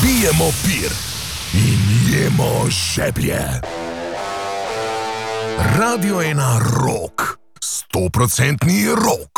Pijemo pir in jemo žeblje. Radio 1 Rock, 100% rock.